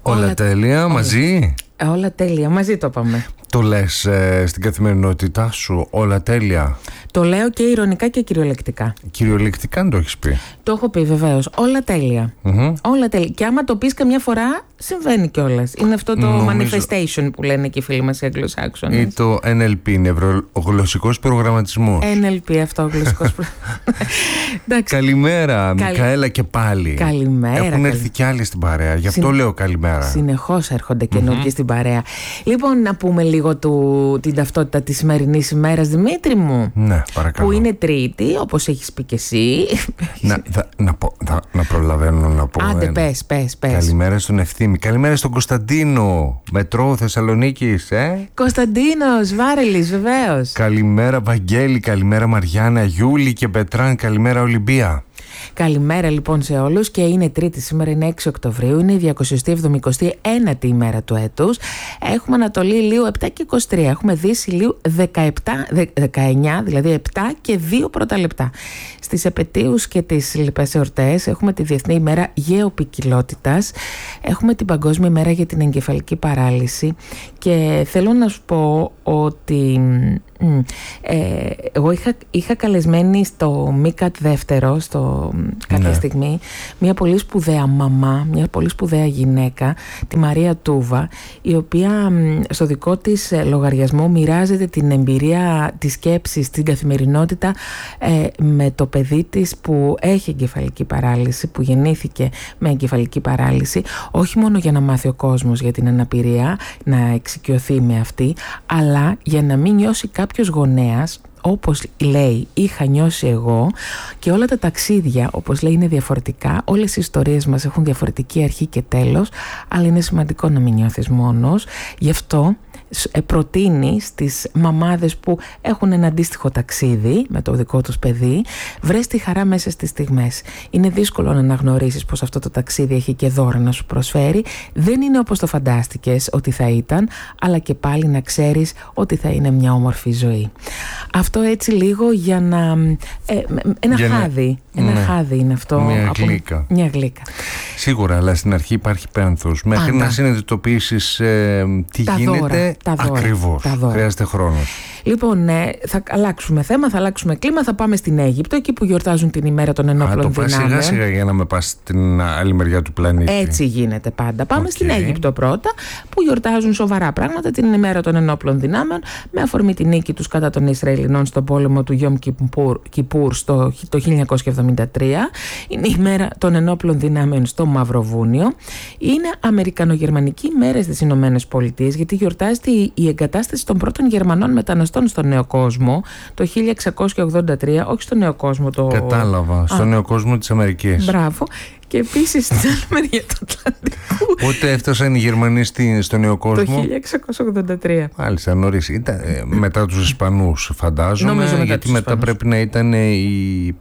Όλα τέλεια, μαζί. Όλα τέλεια, μαζί το είπαμε. Το λες στην καθημερινότητά σου, όλα τέλεια? Το λέω και ηρωνικά και κυριολεκτικά. Κυριολεκτικά αν το έχεις πει? Το έχω πει βεβαίως, όλα τέλεια. Όλα τέλεια. Και άμα το πεις καμιά φορά, συμβαίνει κιόλας. Είναι αυτό το manifestation που λένε και οι φίλοι μας οι Αγγλοσάξονες. Ή το NLP, νευρογλωσσικός προγραμματισμός. NLP, αυτό ο γλωσσικός προγραμματισμός. Καλημέρα, Μικαέλα, και πάλι. Καλημέρα. Έχουν έρθει κι άλλοι στην παρέα, γι' αυτό λέω καλημέρα. Συνεχώς έρχονται καινούργιοι στην παρέα. Λοιπόν, να πούμε λίγο την ταυτότητα της σημερινής ημέρας, Δημήτρη μου. Ναι, παρακαλώ. Που είναι Τρίτη, όπως έχεις πει και εσύ. Να προλαβαίνω να πω. Άντε, πες. Καλημέρα στον Ευθύμη. Καλημέρα στον Κωνσταντίνο, Μετρό Θεσσαλονίκης. Κωνσταντίνος Βάρελης, βεβαίως. Καλημέρα Βαγγέλη, καλημέρα Μαριάννα, Γιούλη και Πετράν, καλημέρα Ολυμπία. Καλημέρα λοιπόν σε όλους, και είναι Τρίτη, σήμερα είναι 6 Οκτωβρίου, είναι η 279η ημέρα του έτους. Έχουμε Ανατολή Ηλίου 7 και 23, έχουμε Δύση Ηλίου 19, δηλαδή 7 και 2 πρώτα λεπτά. Στις επετείους και τις λοιπές εορτές έχουμε τη Διεθνή ημέρα γεωποικιλότητας, έχουμε την Παγκόσμια ημέρα για την εγκεφαλική παράλυση, και θέλω να σου πω ότι εγώ είχα καλεσμένη στο ΜΙΚΑΤ δεύτερο κάποια στιγμή μια πολύ σπουδαία μαμά, μια πολύ σπουδαία γυναίκα, τη Μαρία Τούβα, η οποία στο δικό της λογαριασμό μοιράζεται την εμπειρία της σκέψης στην καθημερινότητα με το παιδί της που έχει εγκεφαλική παράλυση, που γεννήθηκε με εγκεφαλική παράλυση, όχι μόνο για να μάθει ο κόσμος για την αναπηρία, να εξοικειωθεί με αυτή, αλλά για να μην νιώσει κάποιος γονέας, όπως λέει είχα νιώσει εγώ, και όλα τα ταξίδια, όπως λέει, είναι διαφορετικά, όλες οι ιστορίες μας έχουν διαφορετική αρχή και τέλος, αλλά είναι σημαντικό να μην νιώθεις μόνος. Γι' αυτό προτείνει στις μαμάδες που έχουν ένα αντίστοιχο ταξίδι με το δικό τους παιδί, βρες τη χαρά μέσα στις στιγμές. Είναι δύσκολο να αναγνωρίσεις πως αυτό το ταξίδι έχει και δώρα να σου προσφέρει. Δεν είναι όπως το φαντάστηκες ότι θα ήταν, αλλά και πάλι να ξέρεις ότι θα είναι μια όμορφη ζωή. Αυτό έτσι λίγο για να... χάδι. Ένα χάδι είναι αυτό. Μια γλύκα. Αλλα αλλά στην αρχή υπάρχει πένθος. Μέχρι να συνειδητοποιήσεις τι γίνεται ακριβώς. Χρειάζεται χρόνος. Λοιπόν, θα αλλάξουμε θέμα, θα αλλάξουμε κλίμα, θα πάμε στην Αίγυπτο, εκεί που γιορτάζουν την ημέρα των ενόπλων δυνάμεων. Σιγά σιγά για να με πας στην άλλη μεριά του πλανήτη. Έτσι γίνεται πάντα. Πάμε στην Αίγυπτο πρώτα, που γιορτάζουν σοβαρά πράγματα την ημέρα των ενόπλων δυνάμεων, με αφορμή τη νίκη τους κατά των Ισραηλινών στον πόλεμο του Γιόμ Κιπούρ το 1973. Είναι η ημέρα των ενόπλων δυνάμεων στο Μαυροβούνιο. Είναι Αμερικανογερμανική ημέρα στις Ηνωμένες Πολιτείες, γιατί γιορτάζεται η εγκατάσταση των πρώτων Γερμανών μεταναστών στον Νέο Κόσμο το 1683, όχι στον Νέο Κόσμο. Κατάλαβα, στον Νέο Κόσμο της Αμερικής. Μπράβο. Και επίσης στην άλλη μεριά του Ατλαντικού. Πότε έφτασαν οι Γερμανοί στο Νέο Κόσμο? Το 1683. Μάλιστα, νωρίς. Ήταν μετά τους Ισπανούς, φαντάζομαι, γιατί μετά πρέπει να ήταν οι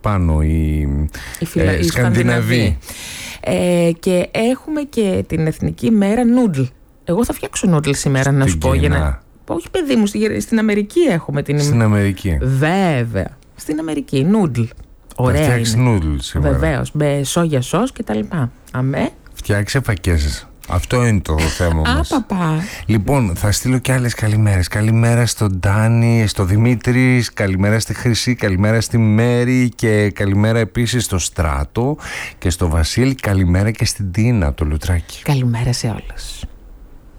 Σκανδιναβοί. Και έχουμε και την εθνική ημέρα νούντλ. Εγώ θα φτιάξω νούντλ σήμερα, να σου πω. Όχι, παιδί μου, στην Αμερική έχουμε την ημέρα. Στην Αμερική. Βέβαια. Στην Αμερική, νούντλ. Ωραία. Θα φτιάξει νούντλ σήμερα. Βεβαίως, με σόγια σως και τα λοιπά. Αμέ. Φτιάξε φακές. Αυτό είναι το θέμα μας. Παπά. Λοιπόν, θα στείλω και άλλες καλημέρες. Καλημέρα στον Ντάνι, στο Δημήτρη, καλημέρα στη Χρυσή, καλημέρα στη Μέρη, και καλημέρα επίσης στο Στράτο και στο Βασίλη. Καλημέρα και στην Τίνα, το Λουτράκι. Καλημέρα σε όλους.